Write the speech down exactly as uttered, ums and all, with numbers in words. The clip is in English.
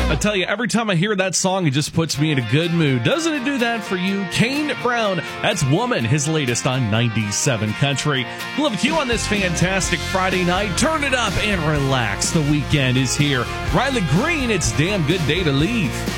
I tell you, every time I hear that song, it just puts me in a good mood. Doesn't it do that for you? Kane Brown, that's Woman, his latest on ninety-seven Country. We'll have you on this fantastic Friday night. Turn it up and relax. The weekend is here. Riley Green, it's Damn Good Day to Leave.